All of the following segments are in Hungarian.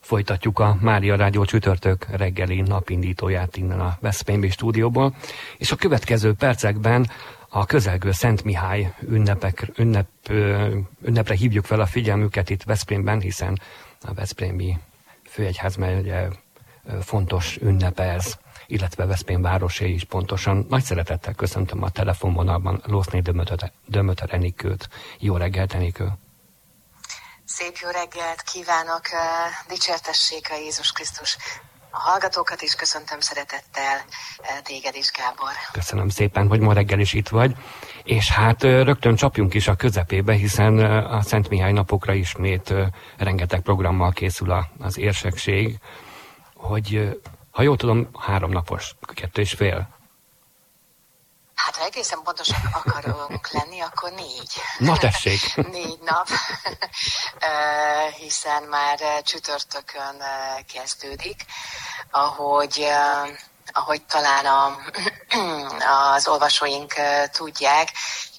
Folytatjuk a Mária Rádió csütörtök reggeli napindítóját innen a Veszprémi stúdióból, és a következő percekben a közelgő Szent Mihály ünnepre hívjuk fel a figyelmüket itt Veszprémben, hiszen a veszprémi főegyházmegye fontos ünnepe ez, illetve Veszprém városé is pontosan. Nagy szeretettel köszöntöm a telefonvonalban Lószné Dömöter Enikőt. Jó reggelt, Enikő! Szép jó reggelt kívánok, dicsértessék a Jézus Krisztus. A hallgatókat is köszöntöm szeretettel, téged is, Gábor. Köszönöm szépen, hogy ma reggel is itt vagy. És hát rögtön csapjunk is a közepébe, hiszen a Szent Mihály napokra ismét rengeteg programmal készül az érsekség, hogy ha jól tudom, 3 napos, 2,5. Hát ha egészen pontosan akarunk lenni, akkor 4. Na tessék! 4 nap, hiszen már csütörtökön kezdődik, ahogy talán az olvasóink tudják,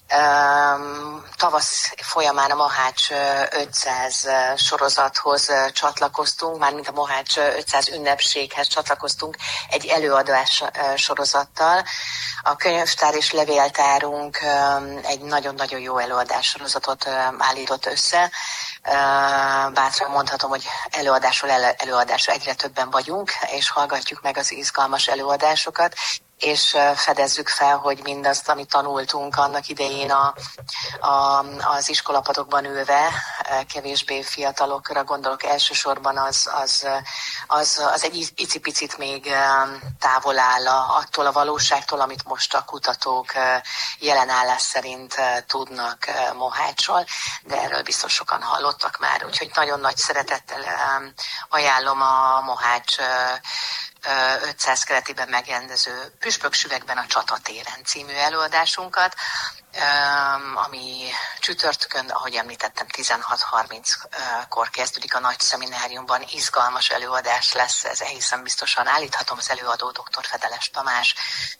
tavasz folyamán a Mohács 500 sorozathoz csatlakoztunk, mármint a Mohács 500 ünnepséghez csatlakoztunk egy előadás sorozattal. A könyvtár és levéltárunk egy nagyon-nagyon jó előadás sorozatot állított össze. Bátran mondhatom, hogy előadásról előadásra egyre többen vagyunk, és hallgatjuk meg az izgalmas előadásokat, és fedezzük fel, hogy mindazt, amit tanultunk annak idején az iskolapadokban ülve, kevésbé fiatalokra gondolok, elsősorban az egy icipicit még távol áll attól a valóságtól, amit most a kutatók jelenállás szerint tudnak Mohácsról, de erről biztos sokan hallottak már, úgyhogy nagyon nagy szeretettel ajánlom a Mohács 500 keretében megrendező Püspöksüvegben a Csatatéren című előadásunkat, ami csütörtökön, ahogy említettem, 16:30-kor kezdődik a nagy szemináriumban. Izgalmas előadás lesz, ez egészen biztosan állíthatom, az előadó dr. Fedeles Tamás.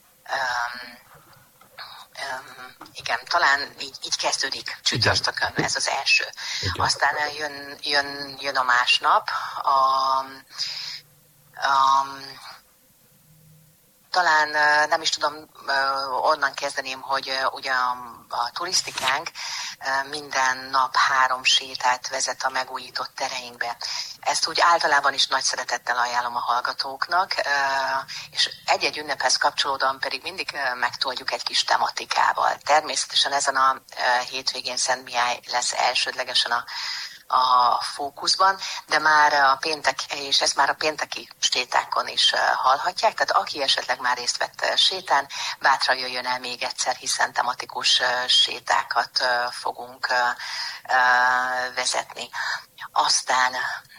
Igen, talán így kezdődik csütörtökön, ez az első. Igen. Aztán jön a másnap, talán nem is tudom, onnan kezdeném, hogy ugye a turisztikánk minden nap 3 sétát vezet a megújított tereinkbe. Ezt úgy általában is nagy szeretettel ajánlom a hallgatóknak, és egy-egy ünnephez kapcsolódóan pedig mindig megtoldjuk egy kis tematikával. Természetesen ezen a hétvégén Szent Mihály lesz elsődlegesen a fókuszban, de már a péntek, és ezt már a pénteki sétákon is hallhatják, tehát aki esetleg már részt vett sétán, bátran jöjjön el még egyszer, hiszen tematikus sétákat fogunk vezetni. Aztán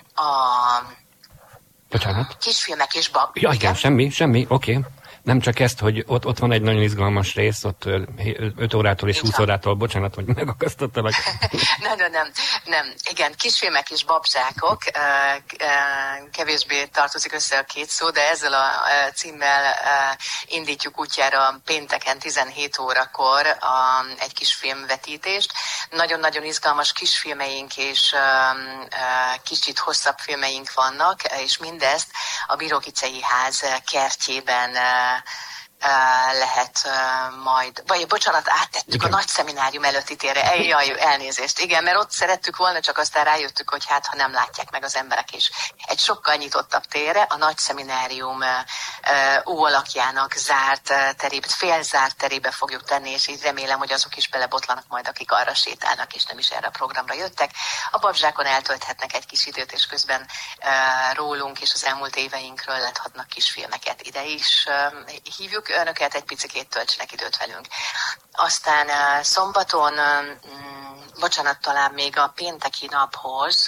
Bocsánat. Kisfilmek és Ja, igen, semmi, oké. Nem csak ezt, hogy ott van egy nagyon izgalmas rész, ott 5 órától és 20 órától, bocsánat, hogy megakasztottalak. Nem. Igen, kisfilmek és babzsákok, kevésbé tartozik össze a 2 szó, de ezzel a címmel indítjuk útjára pénteken 17 órakor egy kisfilmvetítést. Nagyon-nagyon izgalmas kisfilmeink és kicsit hosszabb filmeink vannak, és mindezt a Bírókicei Ház kertjében lehet majd, vagy bocsánat, áttettük igen. A nagy szeminárium előtti térre, elnézést, igen, mert ott szerettük volna, csak aztán rájöttük, hogy hát, ha nem látják meg az emberek is. Egy sokkal nyitottabb térre, a nagy szeminárium alakjának zárt terébe, félzárt terébe fogjuk tenni, és így remélem, hogy azok is belebotlanak majd, akik arra sétálnak, és nem is erre a programra jöttek. A babzsákon eltölthetnek egy kis időt, és közben rólunk és az elmúlt éveinkről láthatnak kisfilmeket. Ide is hívjuk önöket, egy picikét töltsenek időt velünk. Aztán szombaton, bocsánat, talán még a pénteki naphoz,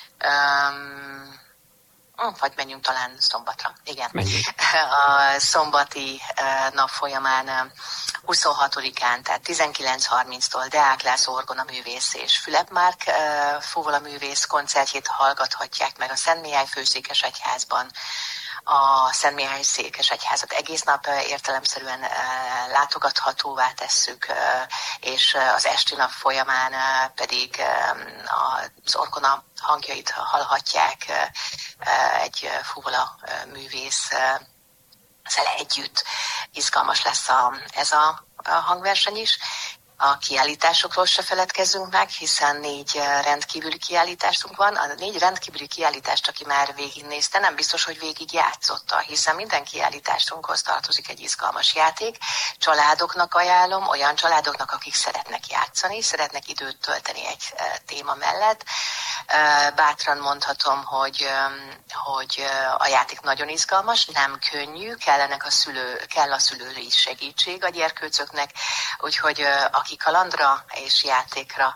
vagy menjünk talán szombatra. Igen. Menjünk. A szombati nap folyamán 26-án, tehát 19:30-tól Deák László orgonaművész és Fülep Márk Fóvola művész koncertjét hallgathatják meg a Szent Mihály Főszékesegyházban. A Szent Mihály Székesegyházat egész nap értelemszerűen látogathatóvá tesszük, és az esti nap folyamán pedig az orgona hangjait hallhatják, egy fuvola művész ezzel együtt. Izgalmas lesz ez a hangverseny is. A kiállításokról se feledkezzünk meg, hiszen 4 rendkívüli kiállításunk van. A 4 rendkívüli kiállítást, aki már végignézte, nem biztos, hogy végig játszotta, hiszen minden kiállításunkhoz tartozik egy izgalmas játék. Családoknak ajánlom, olyan családoknak, akik szeretnek játszani, szeretnek időt tölteni egy téma mellett. Bátran mondhatom, hogy a játék nagyon izgalmas, nem könnyű, kell a szülői segítség a gyerkőcöknek, úgyhogy aki kalandra és játékra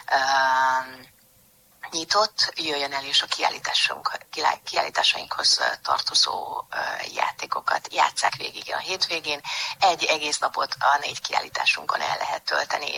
nyitott, jöjjön el és a kiállításainkhoz tartozó játékokat játsszák végig a hétvégén. Egy egész napot a 4 kiállításunkon el lehet tölteni,